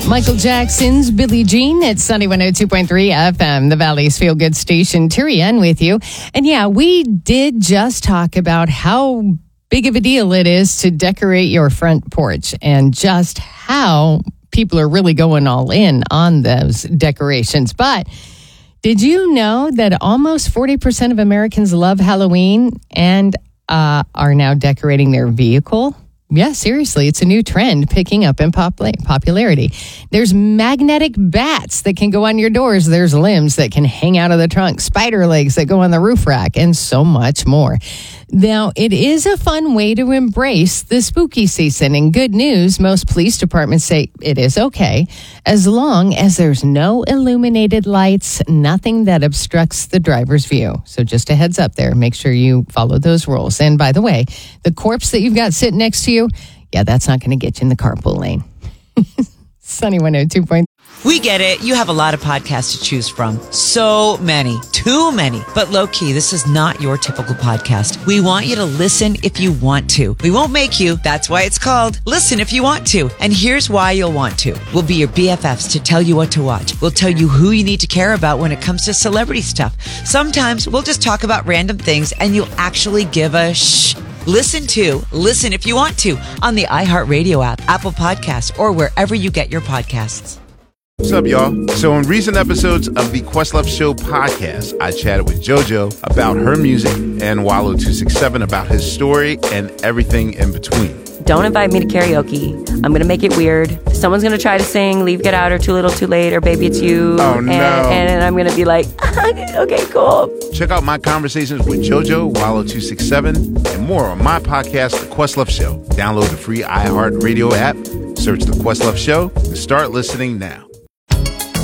Michael Jackson's Billie Jean at Sunny 102.3 FM, the Valley's Feel Good Station. Tyrienne with you. And yeah, we did just talk about how big of a deal it is to decorate your front porch and just how people are really going all in on those decorations. But did you know that almost 40% of Americans love Halloween and are now decorating their vehicle? Yeah, seriously, it's a new trend picking up in popularity. There's magnetic bats that can go on your doors. There's limbs that can hang out of the trunk, spider legs that go on the roof rack, and so much more. Now, it is a fun way to embrace the spooky season. And good news, most police departments say it is okay as long as there's no illuminated lights, nothing that obstructs the driver's view. So just a heads up there. Make sure you follow those rules. And by the way, the corpse that you've got sitting next to you, yeah, that's not going to get you in the carpool lane. Sunny 102. We get it. You have a lot of podcasts to choose from. So many. Too many. But low-key, this is not your typical podcast. We want you to listen if you want to. We won't make you. That's why it's called Listen If You Want To. And here's why you'll want to. We'll be your BFFs to tell you what to watch. We'll tell you who you need to care about when it comes to celebrity stuff. Sometimes we'll just talk about random things and you'll actually give a shh. Listen If You Want To on the iHeartRadio app, Apple Podcasts, or wherever you get your podcasts. What's up, y'all? So in recent episodes of the Questlove Show podcast, I chatted with JoJo about her music and Wallo267 about his story and everything in between. Don't invite me to karaoke. I'm going to make it weird. Someone's going to try to sing Leave, Get Out, or Too Little, Too Late, or Baby It's You. Oh, no. And I'm going to be like, okay, cool. Check out my conversations with JoJo, Wallo267, and more on my podcast, The Questlove Show. Download the free iHeartRadio app, search The Questlove Show, and start listening now.